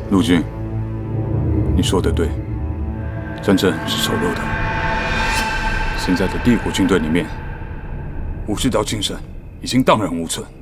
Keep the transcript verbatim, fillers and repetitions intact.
陆军，你说的对，战争是丑陋的。现在的帝国军队里面，武士道精神已经荡然无存。